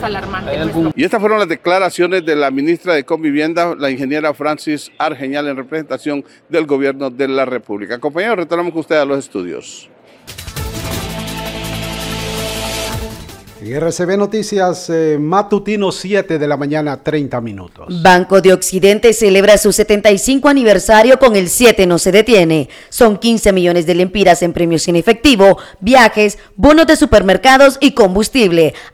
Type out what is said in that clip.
alarmante. Y estas fueron las declaraciones de la ministra de Convivienda, la ingeniera Francis Argeñal, en representación del Gobierno de la República. Compañeros, retornamos con ustedes a los estudios. Y RCB Noticias, matutino 7 de la mañana, 30 minutos. Banco de Occidente celebra su 75 aniversario con el 7 no se detiene. Son 15 millones de lempiras en premios en efectivo, viajes, bonos de supermercados y combustible.